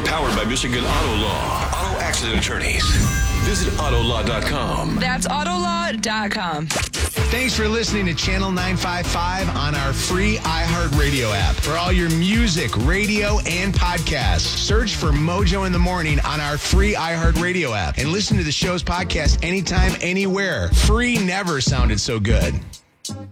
Powered by Michigan Auto Law. Auto accident attorneys. Visit autolaw.com. That's autolaw.com. Thanks for listening to Channel 955 on our free iHeartRadio app. For all your music, radio, and podcasts, search for Mojo in the Morning on our free iHeartRadio app. And listen to the show's podcast anytime, anywhere. Free never sounded so good.